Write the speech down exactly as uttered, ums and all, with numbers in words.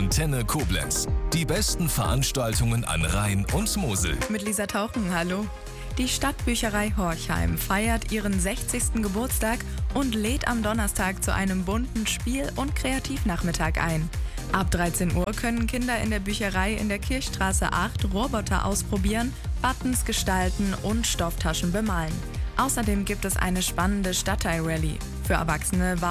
Antenne Koblenz. Die besten Veranstaltungen an Rhein und Mosel. Mit Lisa Tauchen, hallo. Die Stadtbücherei Horchheim feiert ihren sechzigsten Geburtstag und lädt am Donnerstag zu einem bunten Spiel- und Kreativnachmittag ein. Ab dreizehn Uhr können Kinder in der Bücherei in der Kirchstraße acht Roboter ausprobieren, Buttons gestalten und Stofftaschen bemalen. Außerdem gibt es eine spannende Stadtteil-Rallye. Für Erwachsene